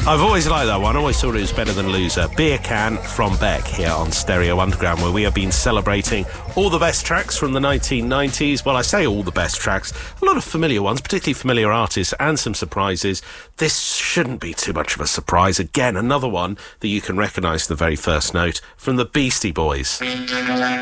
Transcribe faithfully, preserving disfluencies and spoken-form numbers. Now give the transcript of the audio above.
I've always liked that one. I always thought it was better than Loser. Beer Can from Beck here on Stereo Underground, where we have been celebrating all the best tracks from the nineteen nineties. Well, I say all the best tracks. A lot of familiar ones, particularly familiar artists, and some surprises. This shouldn't be too much of a surprise. Again, another one that you can recognise the very first note from the Beastie Boys.